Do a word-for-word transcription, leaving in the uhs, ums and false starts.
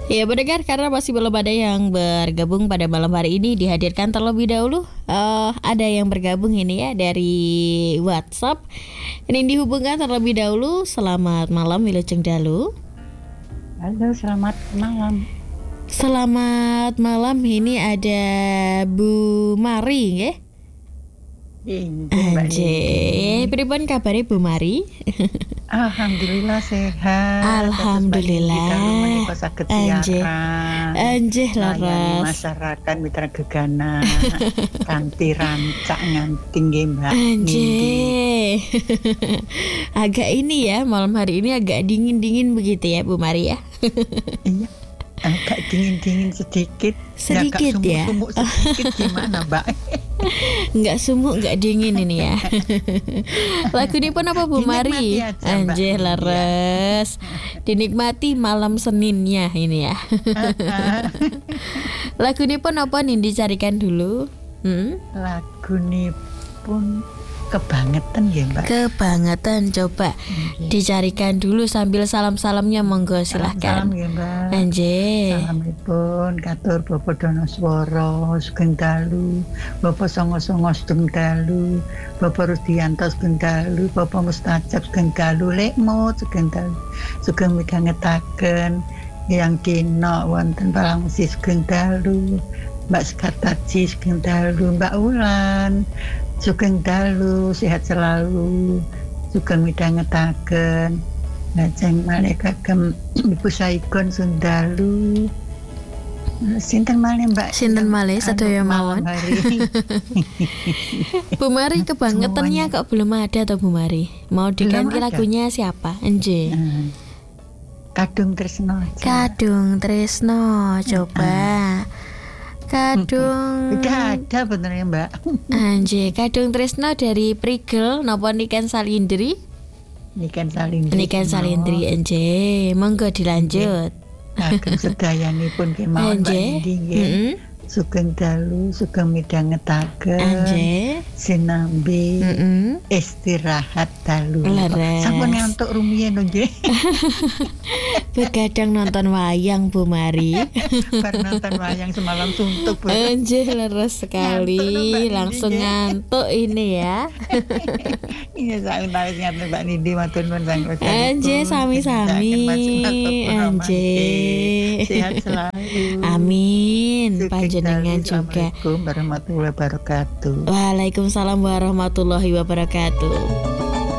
Ya pendengar, karena masih belum ada yang bergabung pada malam hari ini, dihadirkan terlebih dahulu. Eh, ada yang bergabung ini ya dari WhatsApp. Ini dihubungkan terlebih dahulu. Selamat malam Wilujeng Dalu. Halo, selamat malam. Selamat malam, ini ada Bu Mari ya. Anjir, pripun kabare Bu Mari? Alhamdulillah sehat. Alhamdulillah. Anjir, anjir laras. Masyarakat mitra gegana kanthi rancak nganting nggih Mbak. Anjir. Agak ini ya, malam hari ini agak dingin-dingin begitu ya Bu Mari ya. Iya. Agak dingin-dingin sedikit. Sedikit ya. Sumuk sedikit gimana Mbak? Enggak sumuk, enggak dingin ini ya. Lagu ini pun apa Bu Mari? Anjir laras. Dinikmati malam Seninnya ini ya. Lagu ini pun apa nih dicarikan dulu? Hmm? Lagu ini pun kebangetan ya Mbak. Kebangetan, coba okay. Dicarikan dulu sambil salam-salamnya, monggo silahkan. Salam ya Mbak. Anjir. Salamipun katur Bapak Donosworo Sugeng Dalu, Bapak Songo-songo Sugeng Dalu, Bapak Rudianto Sugeng Dalu, Bapak Mustajab Sugeng Dalu, Lekmo Sugeng Dalu, Sugeng midhangetaken yang dina wonten Palangsi Sugeng Dalu, Mbak Sekartaji Sugeng Dalu, Mbak Wulan Sugeng Dalu, sehat selalu, sugeng midhangetaken. Lajeng malih kagem Ibu Saigon Sundalu. Sinten malih Mbak? Sinten malih sedaya mawon. Bu Mari kebangetannya kok belum ada atau Bu Mari? Mau diganti lagunya siapa? Enje. Hmm. Kadung Tresno aja. Kadung Tresno, coba. Kadung udah ada benernya Mbak. Anjir, Kadung Tresno dari Prigel napa Niken Salindri? Niken Salindri. Niken Salindri anjir. Monggo dilanjut. Kagem sedayanipun kemawon Mbak Indi nggih. Sugeng Dalu, sugeng midhangetaken. Anjir. Sinambi Mm-mm. istirahat dalu. Leres. Sampun ngantuk rumiyin lho nggih. Begadang nonton wayang Bu Mari. Bar nonton wayang semalam suntuk Bu. Anjir leres sekali. Ngantuk, langsung Nindi, ngantuk ini ya. Iya saking tawis ngantuk Mbak Nindi matur nuwun sang Gusti. Anjir sami-sami. Anjir. Sehat selalu. Amin. Panjenengan juga. Assalamualaikum warahmatullahi wabarakatuh. Waalaikumsalam warahmatullahi wabarakatuh.